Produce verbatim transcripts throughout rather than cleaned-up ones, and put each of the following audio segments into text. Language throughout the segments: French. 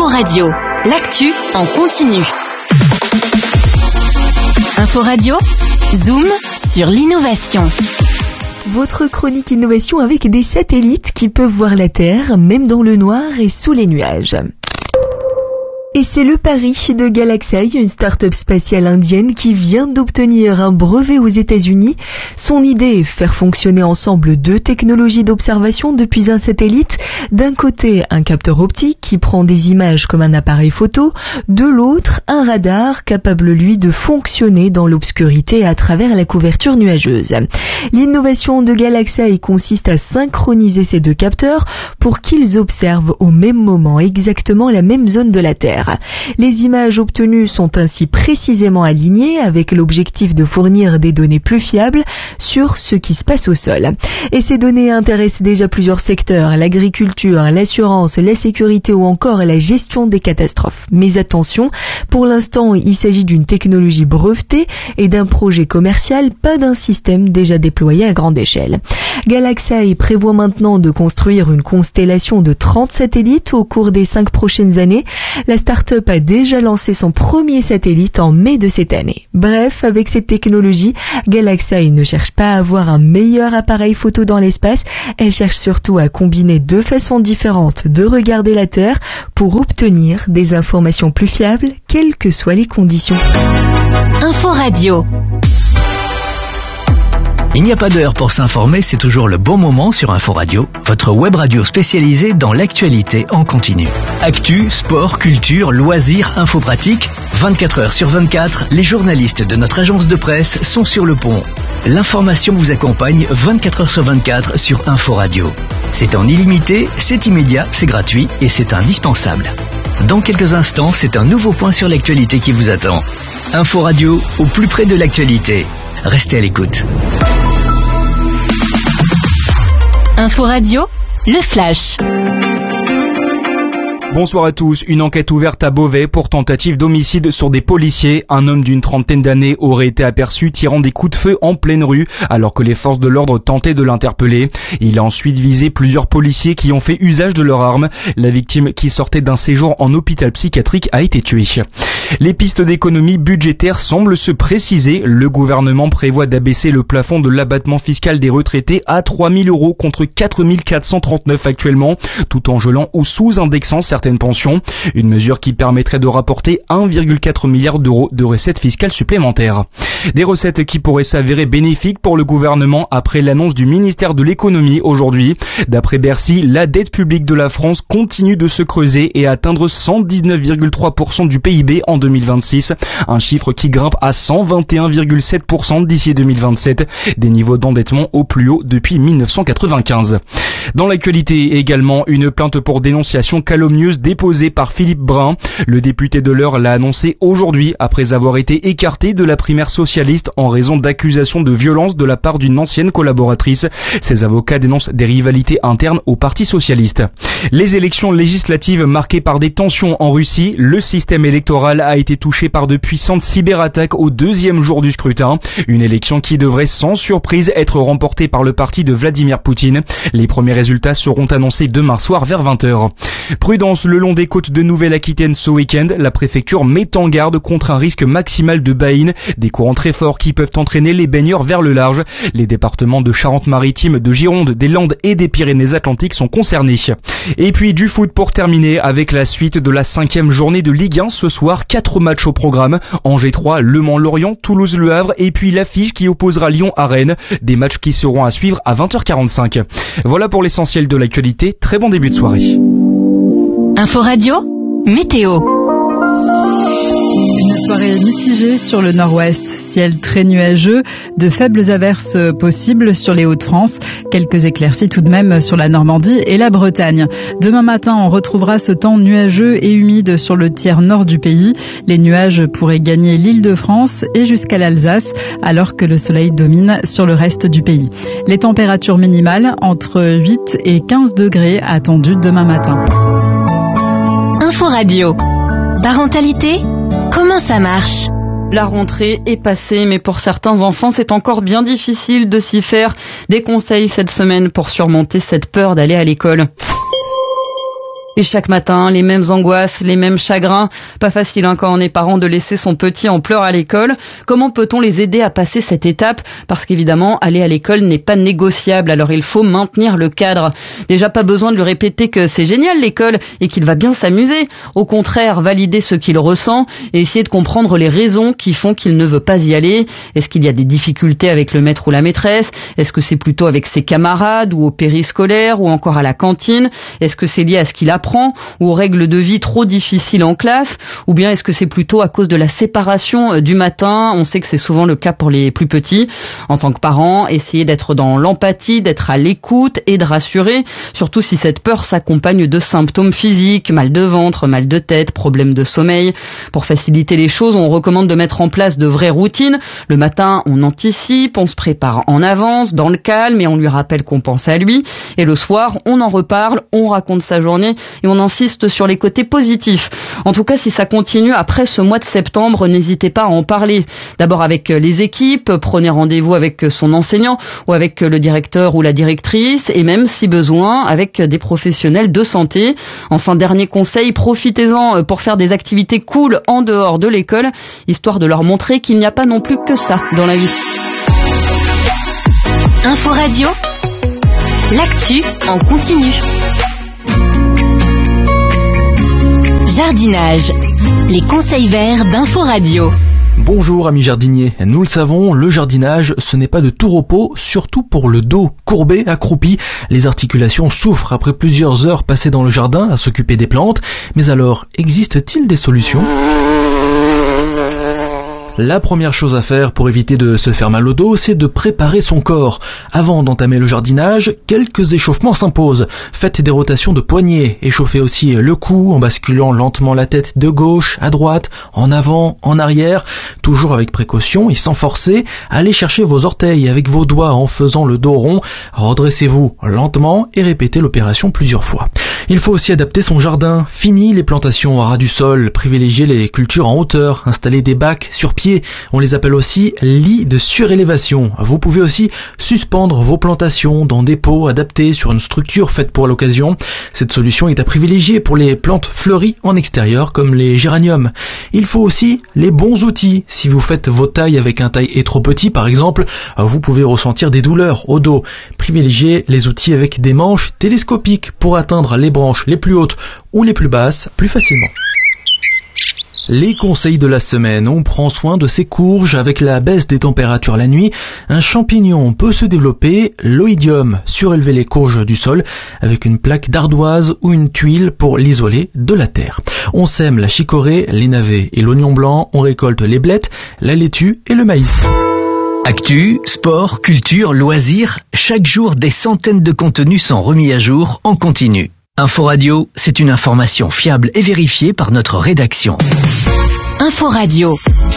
Info Radio, l'actu en continu. Info Radio, zoom sur l'innovation. Votre chronique innovation avec des satellites qui peuvent voir la Terre, même dans le noir et sous les nuages. Et c'est le pari de Galaxy, une start-up spatiale indienne qui vient d'obtenir un brevet aux États-Unis. Son idée est faire fonctionner ensemble deux technologies d'observation depuis un satellite. D'un côté, un capteur optique qui prend des images comme un appareil photo. De l'autre, un radar capable, lui, de fonctionner dans l'obscurité à travers la couverture nuageuse. L'innovation de Galaxy consiste à synchroniser ces deux capteurs pour qu'ils observent au même moment exactement la même zone de la Terre. Les images obtenues sont ainsi précisément alignées avec l'objectif de fournir des données plus fiables sur ce qui se passe au sol. Et ces données intéressent déjà plusieurs secteurs, l'agriculture, l'assurance, la sécurité ou encore la gestion des catastrophes. Mais attention, pour l'instant, il s'agit d'une technologie brevetée et d'un projet commercial, pas d'un système déjà déployé à grande échelle. Galaxy prévoit maintenant de construire une constellation de trente satellites au cours des cinq prochaines années. La start-up a déjà lancé son premier satellite en mai de cette année. Bref, avec cette technologie, Galaxy ne cherche pas à avoir un meilleur appareil photo dans l'espace, elle cherche surtout à combiner deux façons différentes de regarder la Terre pour obtenir des informations plus fiables, quelles que soient les conditions. Info Radio. Il n'y a pas d'heure pour s'informer, c'est toujours le bon moment sur Info Radio, votre web radio spécialisée dans l'actualité en continu. Actu, sport, culture, loisirs, info pratique, vingt-quatre heures sur vingt-quatre, les journalistes de notre agence de presse sont sur le pont. L'information vous accompagne vingt-quatre heures sur vingt-quatre sur Info Radio. C'est en illimité, c'est immédiat, c'est gratuit et c'est indispensable. Dans quelques instants, c'est un nouveau point sur l'actualité qui vous attend. Info Radio, au plus près de l'actualité. Restez à l'écoute. Info Radio, le flash. Bonsoir à tous. Une enquête ouverte à Beauvais pour tentative d'homicide sur des policiers. Un homme d'une trentaine d'années aurait été aperçu tirant des coups de feu en pleine rue alors que les forces de l'ordre tentaient de l'interpeller. Il a ensuite visé plusieurs policiers qui ont fait usage de leurs armes. La victime, qui sortait d'un séjour en hôpital psychiatrique, a été tuée. Les pistes d'économie budgétaire semblent se préciser. Le gouvernement prévoit d'abaisser le plafond de l'abattement fiscal des retraités à trois mille euros contre quatre mille quatre cent trente-neuf actuellement, tout en gelant ou sous-indexant certaines pensions. Une mesure qui permettrait de rapporter un virgule quatre milliard d'euros de recettes fiscales supplémentaires. Des recettes qui pourraient s'avérer bénéfiques pour le gouvernement après l'annonce du ministère de l'économie aujourd'hui. D'après Bercy, la dette publique de la France continue de se creuser et atteindre cent dix-neuf virgule trois pour cent du P I B en deux mille vingt-six, un chiffre qui grimpe à cent vingt et un virgule sept pour cent d'ici deux mille vingt-sept, des niveaux d'endettement au plus haut depuis mille neuf cent quatre-vingt-quinze. Dans l'actualité également, une plainte pour dénonciation calomnieuse déposée par Philippe Brun. Le député de l'Eure l'a annoncé aujourd'hui après avoir été écarté de la primaire socialiste en raison d'accusations de violence de la part d'une ancienne collaboratrice. Ses avocats dénoncent des rivalités internes au Parti socialiste. Les élections législatives marquées par des tensions en Russie, le système électoral a été touché par de puissantes cyberattaques au deuxième jour du scrutin. Une élection qui devrait sans surprise être remportée par le parti de Vladimir Poutine. Les premiers résultats seront annoncés demain soir vers vingt heures. Prudence le long des côtes de Nouvelle-Aquitaine ce week-end. La préfecture met en garde contre un risque maximal de baïne, des courants très forts qui peuvent entraîner les baigneurs vers le large. Les départements de Charente-Maritime, de Gironde, des Landes et des Pyrénées-Atlantiques sont concernés. Et puis du foot pour terminer avec la suite de la cinquième journée de Ligue un ce soir. Quatre matchs au programme. Angers trois, Le Mans-Lorient, Toulouse-Le Havre et puis l'affiche qui opposera Lyon à Rennes. Des matchs qui seront à suivre à vingt heures quarante-cinq. Voilà pour l'essentiel de l'actualité. Très bon début de soirée. Info Radio, météo. Une soirée mitigée sur le nord-ouest. Ciel très nuageux, de faibles averses possibles sur les Hauts-de-France, quelques éclaircies tout de même sur la Normandie et la Bretagne. Demain matin, on retrouvera ce temps nuageux et humide sur le tiers nord du pays. Les nuages pourraient gagner l'Île-de-France et jusqu'à l'Alsace, alors que le soleil domine sur le reste du pays. Les températures minimales entre huit et quinze degrés attendues demain matin. Info Radio. Parentalité, comment ça marche ? La rentrée est passée, mais pour certains enfants, c'est encore bien difficile de s'y faire. Des conseils cette semaine pour surmonter cette peur d'aller à l'école. Et chaque matin, les mêmes angoisses, les mêmes chagrins. Pas facile hein, quand on est parent de laisser son petit en pleurs à l'école. Comment peut-on les aider à passer cette étape ? Parce qu'évidemment, aller à l'école n'est pas négociable, alors il faut maintenir le cadre. Déjà pas besoin de lui répéter que c'est génial l'école et qu'il va bien s'amuser. Au contraire, valider ce qu'il ressent et essayer de comprendre les raisons qui font qu'il ne veut pas y aller. Est-ce qu'il y a des difficultés avec le maître ou la maîtresse ? Est-ce que c'est plutôt avec ses camarades ou au périscolaire ou encore à la cantine ? Est-ce que c'est lié à ce qu'il a apprend ou aux règles de vie trop difficiles en classe, ou bien est-ce que c'est plutôt à cause de la séparation du matin ? On sait que c'est souvent le cas pour les plus petits. En tant que parent, essayer d'être dans l'empathie, d'être à l'écoute et de rassurer, surtout si cette peur s'accompagne de symptômes physiques, mal de ventre, mal de tête, problèmes de sommeil. Pour faciliter les choses, on recommande de mettre en place de vraies routines. Le matin, on anticipe, on se prépare en avance, dans le calme, et on lui rappelle qu'on pense à lui. Et le soir, on en reparle, on raconte sa journée, et on insiste sur les côtés positifs. En tout cas, si ça continue après ce mois de septembre, n'hésitez pas à en parler. D'abord avec les équipes, prenez rendez-vous avec son enseignant ou avec le directeur ou la directrice, et même, si besoin, avec des professionnels de santé. Enfin, dernier conseil, profitez-en pour faire des activités cool en dehors de l'école, histoire de leur montrer qu'il n'y a pas non plus que ça dans la vie. Info Radio, l'actu en continu. Jardinage, les conseils verts d'Info Radio. Bonjour amis jardiniers, nous le savons, le jardinage ce n'est pas de tout repos, surtout pour le dos. Courbé, accroupi, les articulations souffrent après plusieurs heures passées dans le jardin à s'occuper des plantes. Mais alors, existe-t-il des solutions ? La première chose à faire pour éviter de se faire mal au dos, c'est de préparer son corps. Avant d'entamer le jardinage, quelques échauffements s'imposent. Faites des rotations de poignets, échauffez aussi le cou en basculant lentement la tête de gauche à droite, en avant, en arrière, toujours avec précaution et sans forcer. Allez chercher vos orteils avec vos doigts en faisant le dos rond. Redressez-vous lentement et répétez l'opération plusieurs fois. Il faut aussi adapter son jardin. Fini les plantations à ras du sol, privilégiez les cultures en hauteur, installez des bacs sur pied. On les appelle aussi lits de surélévation. Vous pouvez aussi suspendre vos plantations dans des pots adaptés sur une structure faite pour l'occasion. Cette solution est à privilégier pour les plantes fleuries en extérieur comme les géraniums. Il faut aussi les bons outils. Si vous faites vos tailles avec un taille trop petit par exemple, vous pouvez ressentir des douleurs au dos. Privilégiez les outils avec des manches télescopiques pour atteindre les branches les plus hautes ou les plus basses plus facilement. Les conseils de la semaine, on prend soin de ses courges avec la baisse des températures la nuit. Un champignon peut se développer, l'oïdium, surélever les courges du sol avec une plaque d'ardoise ou une tuile pour l'isoler de la terre. On sème la chicorée, les navets et l'oignon blanc, on récolte les blettes, la laitue et le maïs. Actu, sport, culture, loisirs, chaque jour des centaines de contenus sont remis à jour en continu. Info Radio, c'est une information fiable et vérifiée par notre rédaction. Info Radio.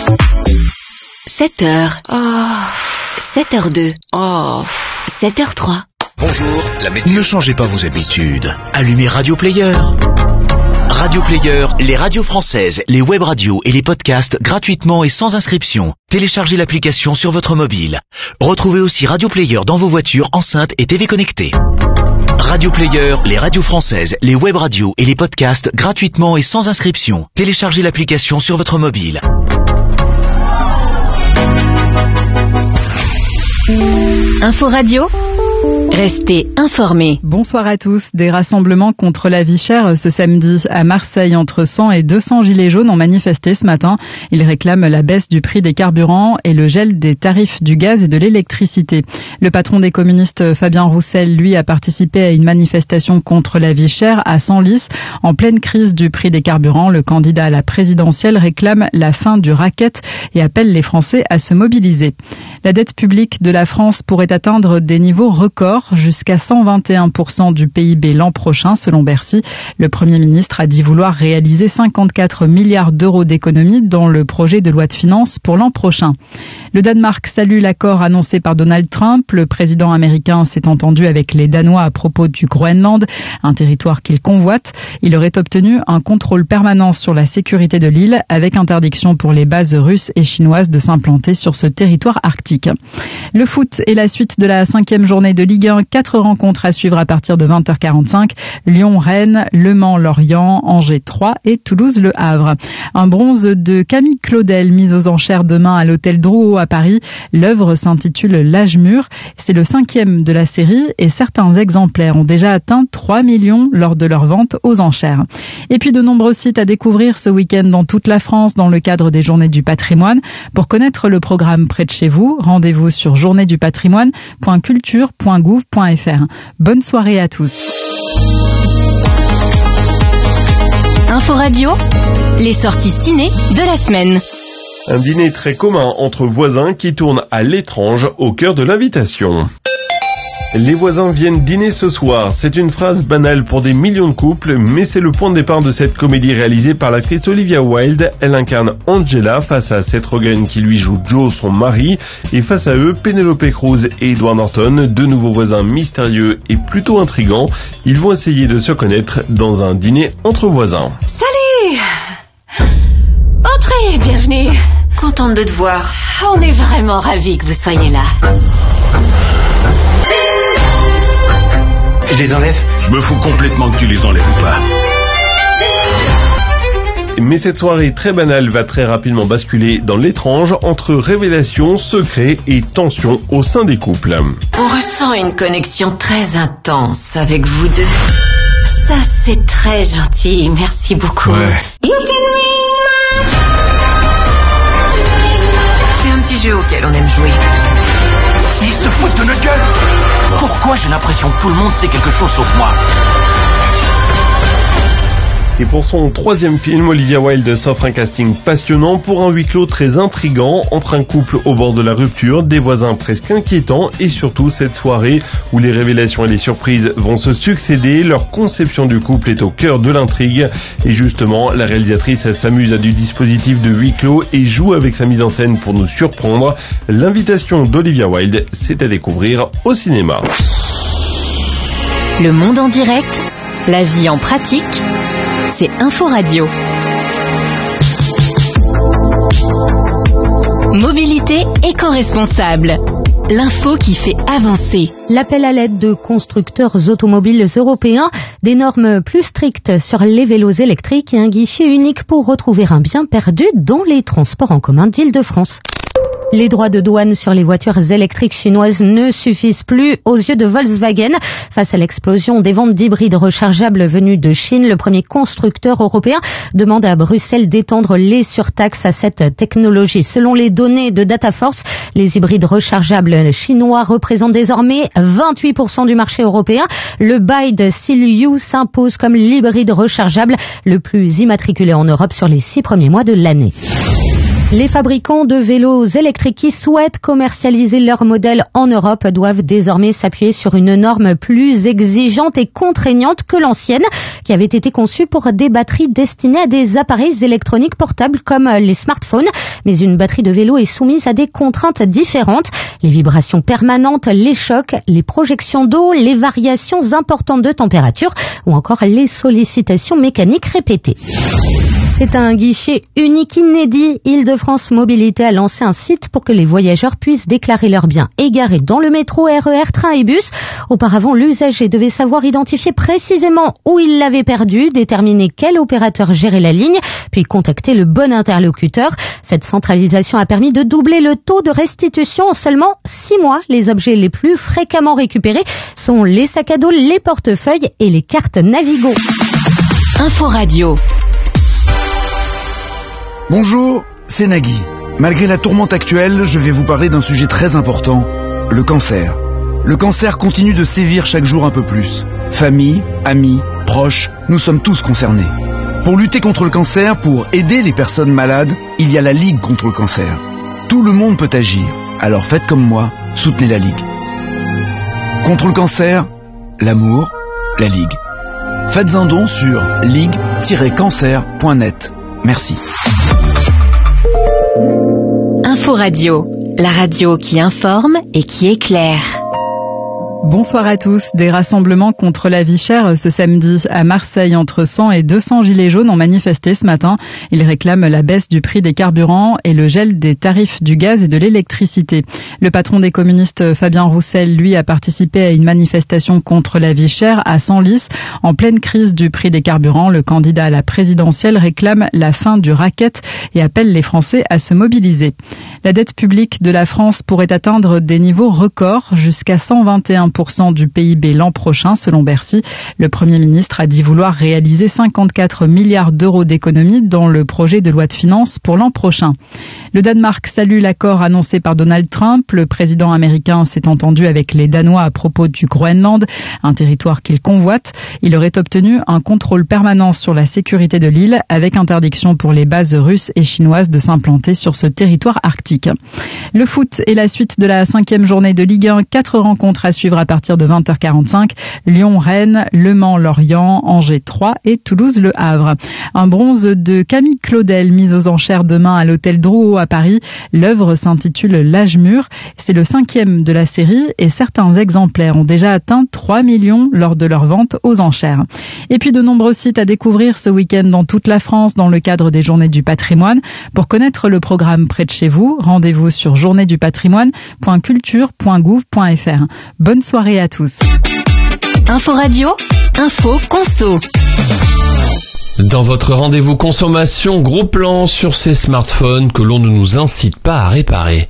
sept heures. Oh. sept heures deux. Oh. sept heures trois. Bonjour, la météo. Ne changez pas vos habitudes. Allumez Radio Player. Radio Player, les radios françaises, les web radios et les podcasts gratuitement et sans inscription. Téléchargez l'application sur votre mobile. Retrouvez aussi Radio Player dans vos voitures, enceintes et T V connectées. Radio Player, les radios françaises, les web radios et les podcasts gratuitement et sans inscription. Téléchargez l'application sur votre mobile. Info Radio, restez informés. Bonsoir à tous. Des rassemblements contre la vie chère ce samedi à Marseille. Entre cent et deux cents gilets jaunes ont manifesté ce matin. Ils réclament la baisse du prix des carburants et le gel des tarifs du gaz et de l'électricité. Le patron des communistes, Fabien Roussel, lui, a participé à une manifestation contre la vie chère à Senlis. En pleine crise du prix des carburants, le candidat à la présidentielle réclame la fin du racket et appelle les Français à se mobiliser. La dette publique de la France pourrait atteindre des niveaux records, jusqu'à cent vingt et un pour cent du P I B l'an prochain, selon Bercy. Le Premier ministre a dit vouloir réaliser cinquante-quatre milliards d'euros d'économies dans le projet de loi de finances pour l'an prochain. Le Danemark salue l'accord annoncé par Donald Trump. Le président américain s'est entendu avec les Danois à propos du Groenland, un territoire qu'il convoite. Il aurait obtenu un contrôle permanent sur la sécurité de l'île, avec interdiction pour les bases russes et chinoises de s'implanter sur ce territoire arctique. Le foot est la suite de la cinquième journée de Ligue un. Quatre rencontres à suivre à partir de vingt heures quarante-cinq. Lyon-Rennes, Le Mans-Lorient, Angers-Troyes et Toulouse-Le Havre. Un bronze de Camille Claudel mis aux enchères demain à l'hôtel Drouot à Paris. L'œuvre s'intitule L'âge mûr. C'est le cinquième de la série et certains exemplaires ont déjà atteint trois millions lors de leur vente aux enchères. Et puis de nombreux sites à découvrir ce week-end dans toute la France dans le cadre des Journées du patrimoine. Pour connaître le programme près de chez vous, rendez-vous sur journée du patrimoine point culture point gouv point f r. Bonne soirée à tous. Info Radio, les sorties ciné de la semaine. Un dîner très commun entre voisins qui tourne à l'étrange au cœur de l'invitation. Les voisins viennent dîner ce soir. C'est une phrase banale pour des millions de couples, mais c'est le point de départ de cette comédie réalisée par l'actrice Olivia Wilde. Elle incarne Angela face à Seth Rogen qui lui joue Joe, son mari, et face à eux, Penelope Cruz et Edward Norton, deux nouveaux voisins mystérieux et plutôt intrigants. Ils vont essayer de se connaître dans un dîner entre voisins. Salut! Entrez, bienvenue. Contente de te voir. On est vraiment ravis que vous soyez là. Je les enlève ? Je me fous complètement que tu les enlèves ou pas. Mais cette soirée très banale va très rapidement basculer dans l'étrange entre révélations, secrets et tensions au sein des couples. On ressent une connexion très intense avec vous deux. Ça, c'est très gentil. Merci beaucoup. Ouais. C'est un petit jeu auquel on aime jouer. Ils se foutent de notre gueule. Pourquoi j'ai l'impression que tout le monde sait quelque chose sauf moi ? Et pour son troisième film, Olivia Wilde s'offre un casting passionnant pour un huis clos très intrigant entre un couple au bord de la rupture, des voisins presque inquiétants et surtout cette soirée où les révélations et les surprises vont se succéder. Leur conception du couple est au cœur de l'intrigue et justement, la réalisatrice s'amuse à du dispositif de huis clos et joue avec sa mise en scène pour nous surprendre. L'invitation d'Olivia Wilde, c'est à découvrir au cinéma. Le monde en direct, la vie en pratique. C'est Info Radio. Mobilité éco-responsable. L'info qui fait avancer. L'appel à l'aide de constructeurs automobiles européens, des normes plus strictes sur les vélos électriques et un guichet unique pour retrouver un bien perdu dans les transports en commun d'Île-de-France. Les droits de douane sur les voitures électriques chinoises ne suffisent plus aux yeux de Volkswagen. Face à l'explosion des ventes d'hybrides rechargeables venus de Chine, le premier constructeur européen demande à Bruxelles d'étendre les surtaxes à cette technologie. Selon les données de Dataforce, les hybrides rechargeables chinois représentent désormais vingt-huit pour cent du marché européen. Le BYD Seal-U s'impose comme l'hybride rechargeable le plus immatriculé en Europe sur les six premiers mois de l'année. Les fabricants de vélos électriques qui souhaitent commercialiser leurs modèles en Europe doivent désormais s'appuyer sur une norme plus exigeante et contraignante que l'ancienne, qui avait été conçue pour des batteries destinées à des appareils électroniques portables comme les smartphones. Mais une batterie de vélo est soumise à des contraintes différentes. Les vibrations permanentes, les chocs, les projections d'eau, les variations importantes de température ou encore les sollicitations mécaniques répétées. C'est un guichet unique inédit. Île-de-France Mobilité a lancé un site pour que les voyageurs puissent déclarer leurs biens égarés dans le métro, R E R, train et bus. Auparavant, l'usager devait savoir identifier précisément où il l'avait perdu, déterminer quel opérateur gérait la ligne, puis contacter le bon interlocuteur. Cette centralisation a permis de doubler le taux de restitution en seulement six mois. Les objets les plus fréquemment récupérés sont les sacs à dos, les portefeuilles et les cartes Navigo. Info Radio. Bonjour, c'est Nagui. Malgré la tourmente actuelle, je vais vous parler d'un sujet très important, le cancer. Le cancer continue de sévir chaque jour un peu plus. Famille, amis, proches, nous sommes tous concernés. Pour lutter contre le cancer, pour aider les personnes malades, il y a la Ligue contre le cancer. Tout le monde peut agir, alors faites comme moi, soutenez la Ligue. Contre le cancer, l'amour, la Ligue. Faites un don sur ligue tiret cancer point net. Merci. Info Radio. la radio qui informe et qui éclaire. Bonsoir à tous. Des rassemblements contre la vie chère ce samedi à Marseille. Entre cent et deux cents gilets jaunes ont manifesté ce matin. Ils réclament la baisse du prix des carburants et le gel des tarifs du gaz et de l'électricité. Le patron des communistes, Fabien Roussel, lui, a participé à une manifestation contre la vie chère à Senlis. En pleine crise du prix des carburants, le candidat à la présidentielle réclame la fin du racket et appelle les Français à se mobiliser. La dette publique de la France pourrait atteindre des niveaux records, jusqu'à cent vingt et un pour cent du P I B l'an prochain, selon Bercy. Le Premier ministre a dit vouloir réaliser cinquante-quatre milliards d'euros d'économies dans le projet de loi de finances pour l'an prochain. Le Danemark salue l'accord annoncé par Donald Trump. Le président américain s'est entendu avec les Danois à propos du Groenland, un territoire qu'il convoite. Il aurait obtenu un contrôle permanent sur la sécurité de l'île, avec interdiction pour les bases russes et chinoises de s'implanter sur ce territoire arctique. Le foot est la suite de la cinquième journée de Ligue un. Quatre rencontres à suivre à partir de vingt heures quarante-cinq. Lyon-Rennes, Le Mans-Lorient, Angers-Troyes et Toulouse-Le Havre. Un bronze de Camille Claudel mis aux enchères demain à l'hôtel Drouot à Paris. L'œuvre s'intitule L'âge mûr. C'est le cinquième de la série et certains exemplaires ont déjà atteint trois millions lors de leur vente aux enchères. Et puis de nombreux sites à découvrir ce week-end dans toute la France dans le cadre des Journées du patrimoine. Pour connaître le programme près de chez vous, rendez-vous sur journée du patrimoine point culture point gouv point f r. Bonne soirée à tous. Info Radio, info conso. Dans votre rendez-vous consommation, gros plan sur ces smartphones que l'on ne nous incite pas à réparer.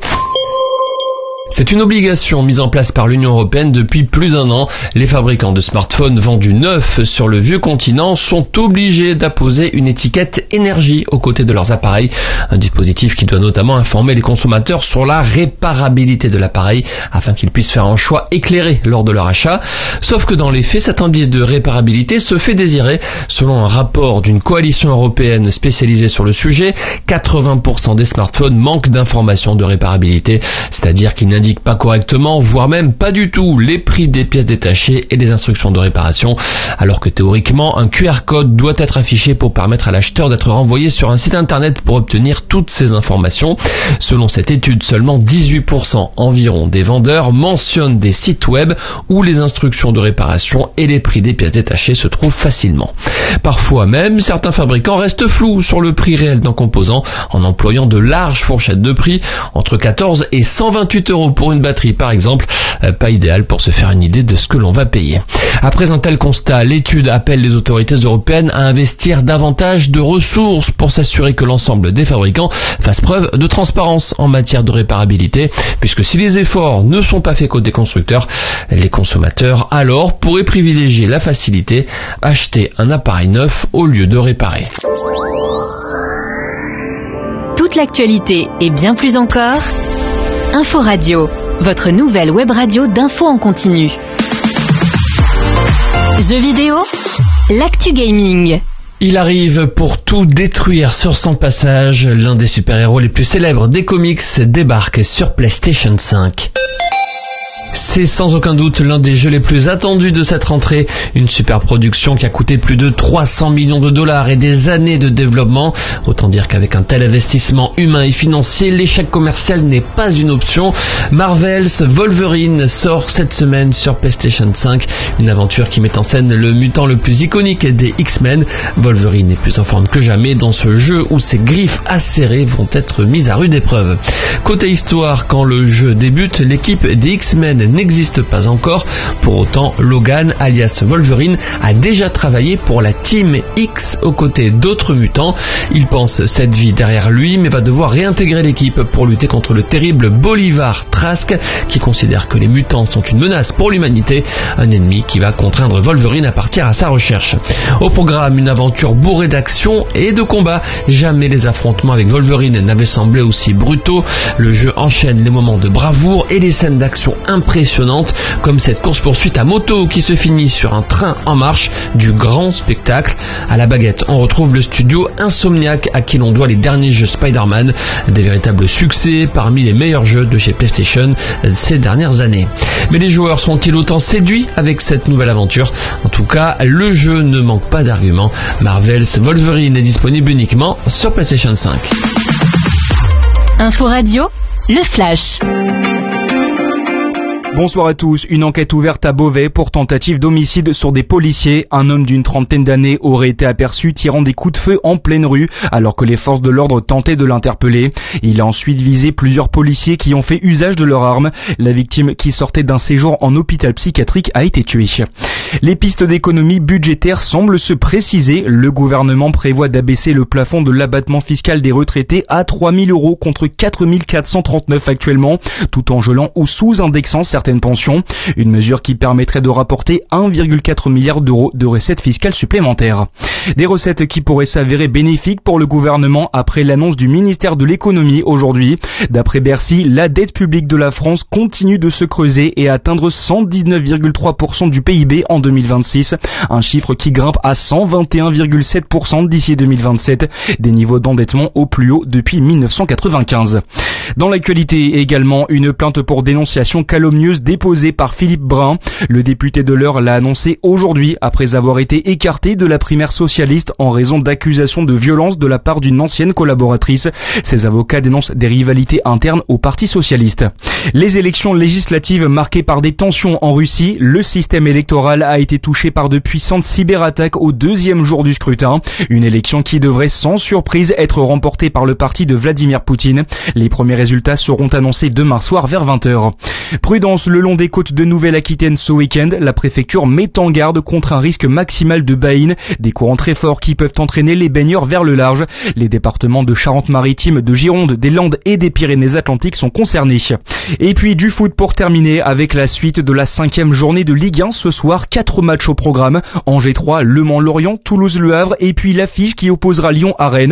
C'est une obligation mise en place par l'Union européenne depuis plus d'un an. Les fabricants de smartphones vendus neufs sur le vieux continent sont obligés d'apposer une étiquette énergie aux côtés de leurs appareils. Un dispositif qui doit notamment informer les consommateurs sur la réparabilité de l'appareil afin qu'ils puissent faire un choix éclairé lors de leur achat. Sauf que dans les faits, cet indice de réparabilité se fait désirer. Selon un rapport d'une coalition européenne spécialisée sur le sujet, quatre-vingts pour cent des smartphones manquent d'informations de réparabilité, c'est-à-dire qu'ils n'indiquent pas correctement, voire même pas du tout, les prix des pièces détachées et des instructions de réparation, alors que théoriquement, un Q R code doit être affiché pour permettre à l'acheteur d'être renvoyé sur un site internet pour obtenir toutes ces informations. Selon cette étude, seulement dix-huit pour cent environ des vendeurs mentionnent des sites web où les instructions de réparation et les prix des pièces détachées se trouvent facilement. Parfois même, certains fabricants restent flous sur le prix réel d'un composant en employant de larges fourchettes de prix, entre quatorze et cent vingt-huit euros pour une batterie par exemple, pas idéal pour se faire une idée de ce que l'on va payer. Après un tel constat, l'étude appelle les autorités européennes à investir davantage de ressources pour s'assurer que l'ensemble des fabricants fassent preuve de transparence en matière de réparabilité, puisque si les efforts ne sont pas faits côté constructeurs, les consommateurs alors pourraient privilégier la facilité, acheter un appareil neuf au lieu de réparer. Toute l'actualité et bien plus encore, Info Radio, votre nouvelle web radio d'infos en continu. Jeux vidéo, l'actu gaming. Il arrive pour tout détruire sur son passage. L'un des super-héros les plus célèbres des comics débarque sur PlayStation cinq. C'est sans aucun doute l'un des jeux les plus attendus de cette rentrée. Une super production qui a coûté plus de trois cents millions de dollars et des années de développement. Autant dire qu'avec un tel investissement humain et financier, l'échec commercial n'est pas une option. Marvel's Wolverine sort cette semaine sur PlayStation cinq. Une aventure qui met en scène le mutant le plus iconique des X-Men. Wolverine est plus en forme que jamais dans ce jeu où ses griffes acérées vont être mises à rude épreuve. Côté histoire, quand le jeu débute, l'équipe des X-Men n'existe pas encore. Pour autant, Logan, alias Wolverine, a déjà travaillé pour la Team X aux côtés d'autres mutants. Il pense cette vie derrière lui, mais va devoir réintégrer l'équipe pour lutter contre le terrible Bolivar Trask, qui considère que les mutants sont une menace pour l'humanité, un ennemi qui va contraindre Wolverine à partir à sa recherche. Au programme, une aventure bourrée d'action et de combats. Jamais les affrontements avec Wolverine n'avaient semblé aussi brutaux. Le jeu enchaîne les moments de bravoure et les scènes d'action impressionnantes, comme cette course-poursuite à moto qui se finit sur un train en marche, du grand spectacle. À la baguette, on retrouve le studio Insomniac, à qui l'on doit les derniers jeux Spider-Man, des véritables succès parmi les meilleurs jeux de chez PlayStation ces dernières années. Mais les joueurs sont-ils autant séduits avec cette nouvelle aventure? En tout cas, le jeu ne manque pas d'arguments. Marvel's Wolverine est disponible uniquement sur PlayStation cinq. Info Radio, le flash. Bonsoir à tous. Une enquête ouverte à Beauvais pour tentative d'homicide sur des policiers. Un homme d'une trentaine d'années aurait été aperçu tirant des coups de feu en pleine rue alors que les forces de l'ordre tentaient de l'interpeller. Il a ensuite visé plusieurs policiers qui ont fait usage de leurs armes. La victime, qui sortait d'un séjour en hôpital psychiatrique, a été tuée. Les pistes d'économie budgétaire semblent se préciser. Le gouvernement prévoit d'abaisser le plafond de l'abattement fiscal des retraités à trois mille euros contre quatre mille quatre cent trente-neuf actuellement, tout en gelant ou sous-indexant certaines pensions, une mesure qui permettrait de rapporter un virgule quatre milliard d'euros de recettes fiscales supplémentaires. Des recettes qui pourraient s'avérer bénéfiques pour le gouvernement après l'annonce du ministère de l'économie aujourd'hui. D'après Bercy, la dette publique de la France continue de se creuser et atteindre cent dix-neuf virgule trois pour cent du P I B en deux mille vingt-six, un chiffre qui grimpe à cent vingt et un virgule sept pour cent d'ici deux mille vingt-sept, des niveaux d'endettement au plus haut depuis mille neuf cent quatre-vingt-quinze. Dans l'actualité également, une plainte pour dénonciation calomnieuse déposée par Philippe Brun. Le député de l'Eure l'a annoncé aujourd'hui après avoir été écarté de la primaire socialiste en raison d'accusations de violence de la part d'une ancienne collaboratrice. Ses avocats dénoncent des rivalités internes au Parti socialiste. Les élections législatives marquées par des tensions en Russie, le système électoral a été touché par de puissantes cyberattaques au deuxième jour du scrutin. Une élection qui devrait sans surprise être remportée par le parti de Vladimir Poutine. Les premiers résultats seront annoncés demain soir vers vingt heures. Prudence le long des côtes de Nouvelle-Aquitaine ce week-end. La préfecture met en garde contre un risque maximal de baïne, des courants très forts qui peuvent entraîner les baigneurs vers le large. Les départements de Charente-Maritime, de Gironde, des Landes et des Pyrénées-Atlantiques sont concernés. Et puis du foot pour terminer avec la suite de la cinquième journée de Ligue un ce soir. Quatre matchs au programme. Angers trois, Le Mans-Lorient, Toulouse-Le Havre et puis l'affiche qui opposera Lyon à Rennes.